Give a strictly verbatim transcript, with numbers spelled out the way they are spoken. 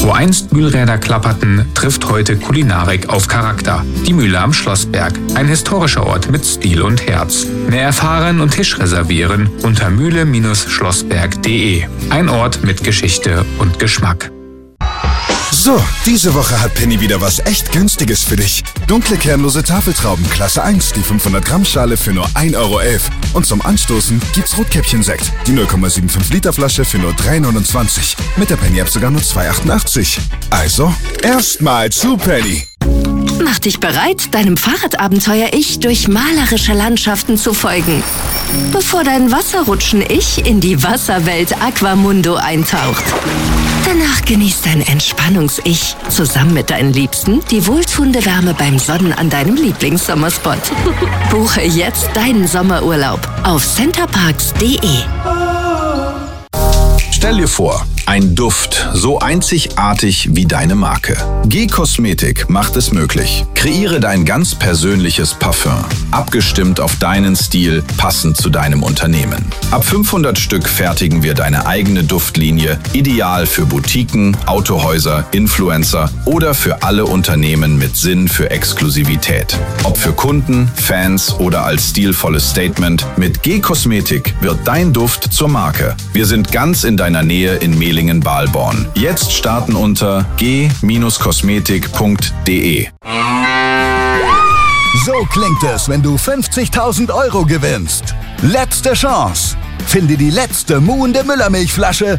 Wo einst Mühlräder klapperten, trifft heute Kulinarik auf Charakter. Die Mühle am Schlossberg, ein historischer Ort mit Stil und Herz. Mehr erfahren und Tisch reservieren unter mühle Schlossberg punkt de. Ein Ort mit Geschichte und Geschmack. So, diese Woche hat Penny wieder was echt Günstiges für dich. Dunkle kernlose Tafeltrauben Klasse eins, die fünfhundert Gramm Schale für nur ein Euro elf. Und zum Anstoßen gibt's Rotkäppchen-Sekt, die null Komma fünfundsiebzig Liter Flasche für nur drei neunundzwanzig. Mit der Penny-App sogar nur zwei achtundachtzig. Also, erstmal zu Penny. Mach dich bereit, deinem Fahrradabenteuer-Ich durch malerische Landschaften zu folgen. Bevor dein Wasserrutschen-Ich in die Wasserwelt Aquamundo eintaucht. Danach genießt dein Entspannungs-Ich zusammen mit deinen Liebsten die wohltuende Wärme beim Sonnen an deinem Lieblingssommerspot. Buche jetzt deinen Sommerurlaub auf centerparks punkt de. Stell dir vor, ein Duft so einzigartig wie deine Marke. G-Kosmetik macht es möglich. Kreiere dein ganz persönliches Parfum, abgestimmt auf deinen Stil, passend zu deinem Unternehmen. Ab fünfhundert Stück fertigen wir deine eigene Duftlinie, ideal für Boutiquen, Autohäuser, Influencer oder für alle Unternehmen mit Sinn für Exklusivität. Ob für Kunden, Fans oder als stilvolles Statement, mit G-Kosmetik wird dein Duft zur Marke. Wir sind ganz in deiner Nähe in Mehlingen-Balborn. Jetzt starten unter g Kosmetik punkt de. So klingt es, wenn du fünfzigtausend Euro gewinnst. Letzte Chance. Finde die letzte muhende Müllermilchflasche